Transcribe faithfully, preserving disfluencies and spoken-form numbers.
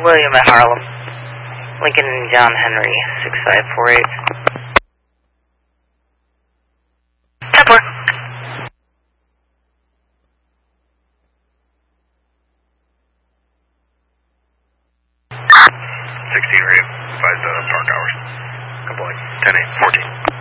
William at Harlem. Lincoln John Henry, six five four eight. ten four. sixteen radio, advised uh, park hours. Good boy, ten eight, fourteen.